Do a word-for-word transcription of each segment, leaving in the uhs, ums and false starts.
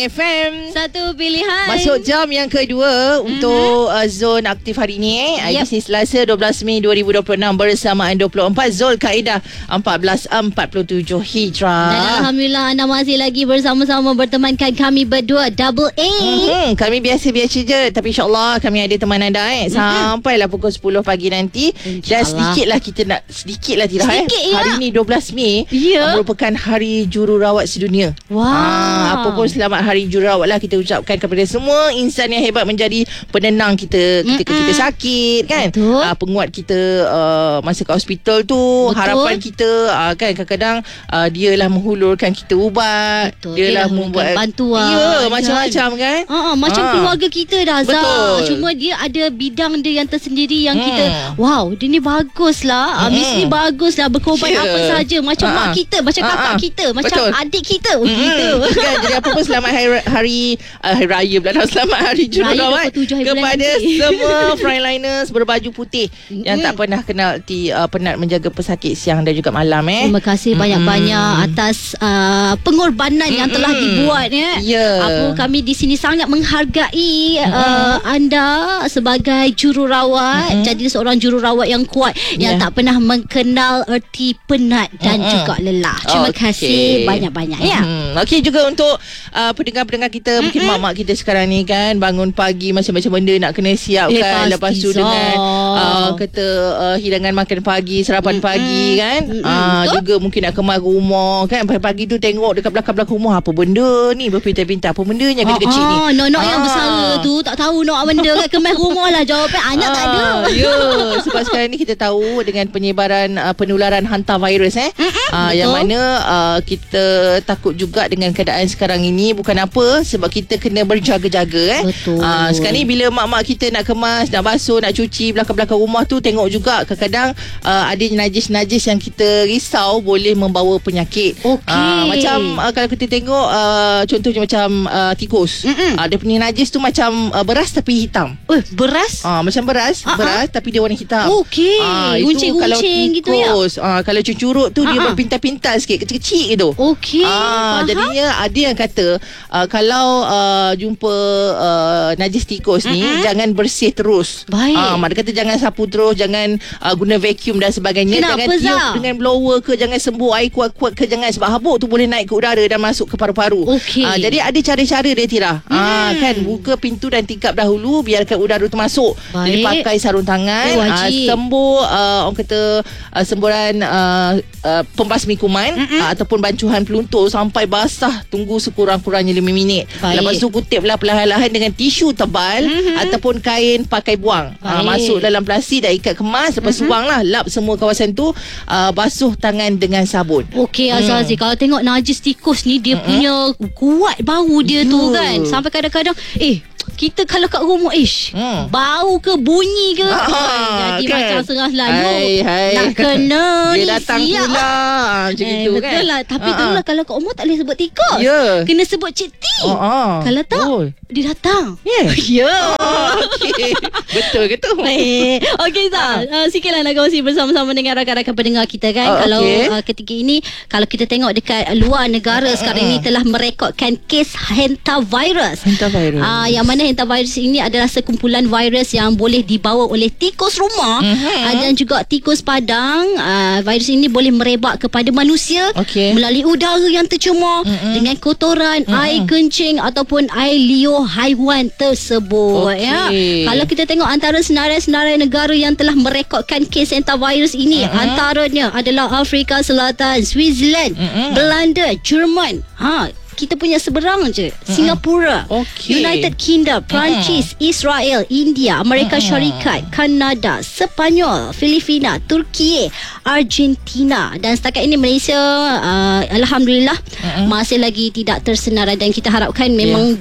F M. Satu pilihan. Masuk jam yang kedua mm-hmm. untuk uh, zon aktif hari ni eh. Yep. Edisi Selasa dua belas Mei dua ribu dua puluh enam bersamaan dua puluh empat Zulkaidah empat belas empat puluh tujuh Hijrah. Dan alhamdulillah anda masih lagi bersama-sama bertemankan kami berdua Double A. Mm-hmm. Kami biasa-biasa je, tapi insyaAllah kami ada teman anda eh mm-hmm. sampailah pukul sepuluh pagi nanti. Dan sedikitlah kita nak sedikitlah tidak Sedikit, eh. ya. Hari ni dua belas Mei ya. merupakan Hari Jururawat Sedunia. Wah. Ah, apa pun selamat Hari Jururawat lah kita ucapkan kepada semua insan yang hebat menjadi penenang kita ketika Mm-mm. kita sakit kan. Uh, penguat kita uh, masa kat hospital tu. Betul. Harapan kita uh, kan kadang-kadang uh, dialah menghulurkan kita ubat. Betul. Dialah membuat bantuan. Ya, macam-macam kan. Uh, uh, macam uh. keluarga kita dah Zah. Betul. Cuma dia ada bidang dia yang tersendiri yang hmm. kita wow, dia ni bagus lah. Hmm. Uh, Miss ni bagus lah berkorban yeah. apa saja macam uh. mak kita, macam uh-huh. kakak kita, macam Betul. adik kita. Hmm. Gitu. Kan, jadi apa pun selamat hari hari, uh, hari raya pula. Selamat Hari Jururawat kepada semua frontliners berbaju putih mm-hmm. yang tak pernah kenal ti, uh, penat menjaga pesakit siang dan juga malam eh. Terima kasih mm-hmm. banyak-banyak atas uh, pengorbanan mm-hmm. yang telah dibuat ya. Yeah. Apa kami di sini sangat menghargai mm-hmm. uh, anda sebagai jururawat. Mm-hmm. Jadi seorang jururawat yang kuat yeah. yang tak pernah mengenal erti penat dan mm-hmm. juga lelah. Terima okay. kasih banyak-banyak ya. Mm-hmm. Okey juga untuk uh, pendengar-pendengar kita mm-hmm. mungkin mak-mak kita sekarang ni kan bangun pagi macam-macam benda nak kena siapkan. Eh, lepas tu so. dengan uh, kata uh, hidangan makan pagi, sarapan mm-hmm. pagi kan. Mm-hmm. Uh, juga mungkin nak kemas rumah kan. Pagi-pagi tu tengok dekat belakang-belakang rumah apa benda ni berpintar-pintar, apa bendanya kecil-kecil ni. Nok-nok yang besar tu tak tahu nak benda kan, kemas rumah lah jawapan anak tak ada. Ya, sebab sekarang ni kita tahu dengan penyebaran uh, penularan hantavirus eh. Mm-hmm. Uh, yang mana uh, kita takut juga dengan keadaan sekarang ini, bukan apa sebab kita kena berjaga-jaga eh. Betul. Uh, sekarang ni bila mak-mak kita nak kemas, nak basuh, nak cuci belakang-belakang rumah tu, tengok juga kadang-kadang uh, ada najis-najis yang kita risau boleh membawa penyakit. Okey. Uh, macam uh, kalau kita tengok uh, contohnya macam uh, tikus. Uh, dia punya najis tu macam uh, beras tapi hitam. Oh, beras? Uh, macam beras, uh-huh. beras tapi dia warna hitam. Okey. Uh, Guncing-guncing gitu ya. Uh, kalau cucurut tu uh-huh. dia berpintar-pintar sikit, kecil-kecil gitu. Okey. Uh, jadinya ada yang kata uh, kalau uh, jumpa uh, najis tikus ni mm-hmm. jangan bersih terus. Baik. Ah, mak dia kata jangan sapu terus, jangan uh, guna vacuum dan sebagainya. Kenapa, jangan tiup Zah? dengan blower ke, jangan sembuh air kuat-kuat ke, jangan sebab habuk tu boleh naik ke udara dan masuk ke paru-paru. Okey. Ah, jadi ada cara-cara dia Tira. Hmm. Ah, kan buka pintu dan tingkap dahulu biarkan udara tu masuk. Baik. Jadi pakai sarung tangan, oh, ah, sembuh uh, orang kata uh, semburan uh, uh, pembasmi kuman uh, ataupun bancuhan peluntur sampai basah, tunggu sekurang-kurangnya lima minit. Baik. Lepas tu kutiplah perlahan-lahan dengan tisu tebal mm-hmm. ataupun kain pakai buang. Uh, masuk dalam plastik dan ikat kemas. Lepas mm-hmm. buanglah, lap semua kawasan tu, uh, basuh tangan dengan sabun. Okey Azazi, hmm. kalau tengok najis tikus ni dia mm-hmm. punya kuat bau dia yeah. tu kan. Sampai kadang-kadang eh kita kalau kat rumah ish hmm. bau ke bunyi ke ah, eh, jadi kan? Macam setengah selalu hai, hai. nak kena dia ni datang siap pula macam eh, itu betul kan lah. Tapi uh-huh. tu lah kalau kat rumah tak boleh sebut tikus yeah. kena sebut Cik T. uh-huh. Kalau tak oh. dia datang yeah. yeah. oh, okay. Betul ke tu eh. Okey Zah, uh. uh, sikitlah nak kongsi bersama-sama dengan rakan-rakan pendengar kita kan. uh, Kalau okay. uh, ketika ini kalau kita tengok dekat luar negara uh, sekarang uh, ini telah merekodkan kes hantavirus. Hantavirus uh, Yang mana hantavirus ini adalah sekumpulan virus yang boleh dibawa oleh tikus rumah mm-hmm. uh, dan juga tikus padang. Uh, virus ini boleh merebak kepada manusia okay. melalui udara yang tercemar mm-hmm. dengan kotoran, mm-hmm. air kencing ataupun air liur haiwan tersebut. Okay. Ya. Kalau kita tengok antara senarai-senarai negara yang telah merekodkan kes hantavirus ini, mm-hmm. antaranya adalah Afrika Selatan, Switzerland, mm-hmm. Belanda, Jerman. Ha. Kita punya seberang je uh-huh. Singapura, okay. United Kingdom, Perancis, uh-huh. Israel, India, Amerika uh-huh. Syarikat, Kanada, Sepanyol, Filipina, Turki, Argentina. Dan setakat ini Malaysia uh, alhamdulillah uh-huh. masih lagi tidak tersenarai dan kita harapkan memang yeah.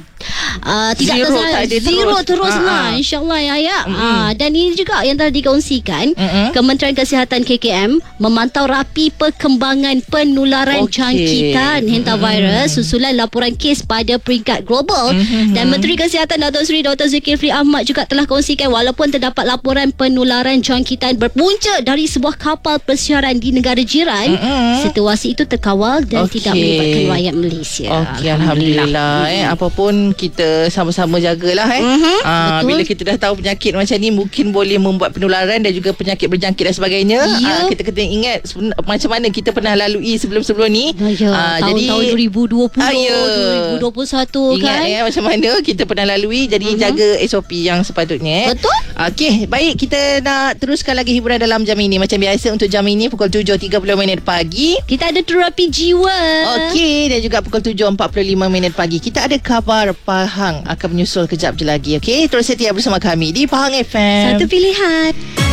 uh, tidak zero, tersalah, tak ada zero terus, terus Ha, lah ha. InsyaAllah ya, ya. Mm-mm. Uh, Dan ini juga yang telah dikongsikan, Mm-mm. Kementerian Kesihatan K K M memantau rapi perkembangan penularan Okey. jangkitan hantavirus susulan laporan kes pada peringkat global. Mm-mm. Dan Menteri Kesihatan Datuk Seri Doktor Zulkifli Ahmad juga telah kongsikan walaupun terdapat laporan penularan jangkitan berpunca dari sebuah kapal persiaran di negara jiran, Mm-mm. situasi itu terkawal dan Okey. tidak melibatkan rakyat Malaysia. Okey, Alhamdulillah. Eh, apapun kita sama-sama jagalah eh. Mhm, Ah, betul. bila kita dah tahu penyakit macam ni mungkin boleh membuat penularan dan juga penyakit berjangkit dan sebagainya. Ya. Ah, kita kena ingat seben- macam mana kita pernah lalui sebelum-sebelum ni. Ya, Ah, tahun-tahun dua ribu dua puluh, Ah, ya. dua ribu dua puluh satu Ingat kan. ya macam mana kita pernah lalui. Jadi Mhm. jaga S O P yang sepatutnya eh. Betul. Okey, baik, kita nak teruskan lagi hiburan dalam jam ini. Macam biasa untuk jam ini pukul tujuh tiga puluh minit pagi. Kita ada terapi jiwa. Okey, dan juga pukul tujuh empat puluh lima minit pagi kita ada khabar Pahang akan menyusul kejap je lagi. Okey, terus setia bersama kami di Pahang F M. Satu pilihan.